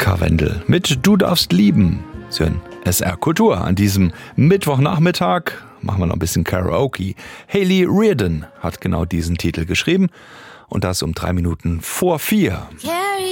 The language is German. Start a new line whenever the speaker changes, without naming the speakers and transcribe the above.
Karwendel mit Du darfst lieben. Sie hören SR Kultur an diesem Mittwochnachmittag. Machen wir noch ein bisschen Karaoke. Hayley Reardon hat genau diesen Titel geschrieben und das um 3 Minuten vor 4.